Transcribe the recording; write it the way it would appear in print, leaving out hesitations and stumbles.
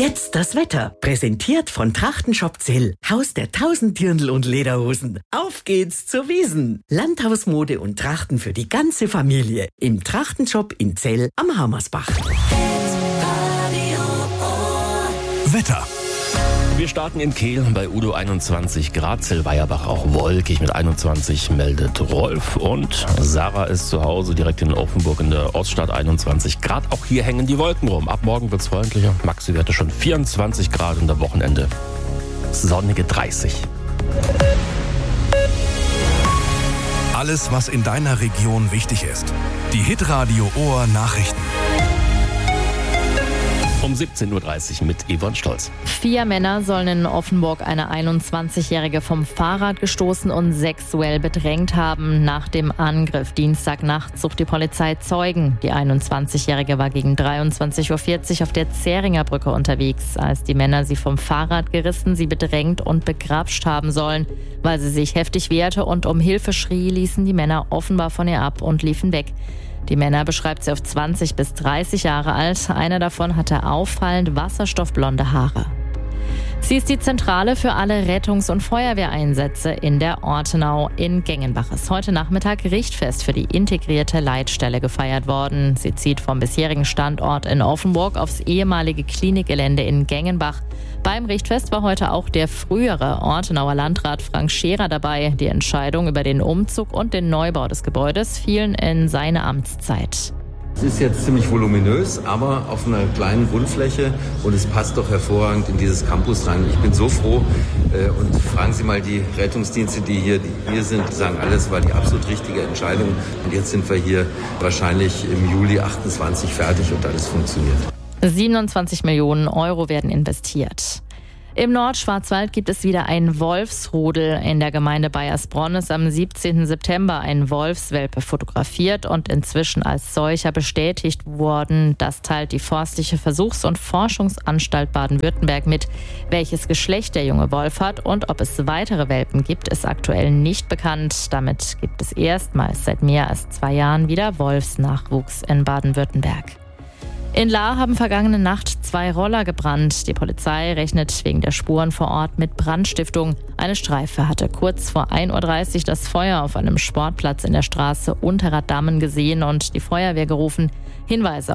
Jetzt das Wetter. Präsentiert von Trachtenshop Zell. Haus der 1000 Dirndl und Lederhosen. Auf geht's zur Wiesn. Landhausmode und Trachten für die ganze Familie. Im Trachtenshop in Zell am Hammersbach. Wetter. Wir starten in Kehl bei Udo 21 Grad, Zell-Weierbach auch wolkig mit 21, meldet Rolf. Und Sarah ist zu Hause direkt in Offenburg in der Oststadt, 21 Grad. Auch hier hängen die Wolken rum. Ab morgen wird's freundlicher. Maxi-Werte schon 24 Grad und am Wochenende sonnige 30. Alles, was in deiner Region wichtig ist. Die Hitradio Ohr Nachrichten. Um 17.30 Uhr mit Yvonne Stolz. 4 Männer sollen in Offenburg eine 21-Jährige vom Fahrrad gestoßen und sexuell bedrängt haben. Nach dem Angriff Dienstagnacht sucht die Polizei Zeugen. Die 21-Jährige war gegen 23.40 Uhr auf der Zähringer Brücke unterwegs, als die Männer sie vom Fahrrad gerissen, sie bedrängt und begrapscht haben sollen. Weil sie sich heftig wehrte und um Hilfe schrie, ließen die Männer offenbar von ihr ab und liefen weg. Die Männer beschreibt sie auf 20 bis 30 Jahre alt. Einer davon hatte auffallend wasserstoffblonde Haare. Sie ist die Zentrale für alle Rettungs- und Feuerwehreinsätze in der Ortenau. In Gengenbach ist heute Nachmittag Richtfest für die integrierte Leitstelle gefeiert worden. Sie zieht vom bisherigen Standort in Offenburg aufs ehemalige Klinikgelände in Gengenbach. Beim Richtfest war heute auch der frühere Ortenauer Landrat Frank Scherer dabei. Die Entscheidung über den Umzug und den Neubau des Gebäudes fielen in seine Amtszeit. Es ist jetzt ziemlich voluminös, aber auf einer kleinen Grundfläche und es passt doch hervorragend in dieses Campus rein. Ich bin so froh und fragen Sie mal die Rettungsdienste, die hier sind, die sagen, alles war die absolut richtige Entscheidung. Und jetzt sind wir hier wahrscheinlich im Juli 28 fertig und alles funktioniert. 27 Millionen Euro werden investiert. Im Nordschwarzwald gibt es wieder ein Wolfsrudel. In der Gemeinde Baiersbronn ist am 17. September ein Wolfswelpe fotografiert und inzwischen als solcher bestätigt worden. Das teilt die Forstliche Versuchs- und Forschungsanstalt Baden-Württemberg mit. Welches Geschlecht der junge Wolf hat und ob es weitere Welpen gibt, ist aktuell nicht bekannt. Damit gibt es erstmals seit mehr als 2 Jahren wieder Wolfsnachwuchs in Baden-Württemberg. In Lahr haben vergangene Nacht 2 Roller gebrannt. Die Polizei rechnet wegen der Spuren vor Ort mit Brandstiftung. Eine Streife hatte kurz vor 1.30 Uhr das Feuer auf einem Sportplatz in der Straße Unterer Dammen gesehen und die Feuerwehr gerufen. Hinweise